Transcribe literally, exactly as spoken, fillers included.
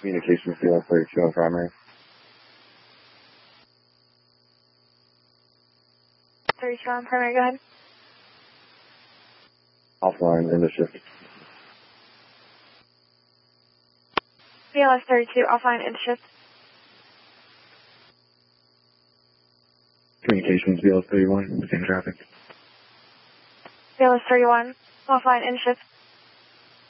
Communications B L S thirty-two on primary. thirty-two on primary, go ahead. Offline, end of shift. B L S thirty-two, offline, end shift. Communications B L S thirty-one, same traffic. B L S thirty-one, offline, end shift.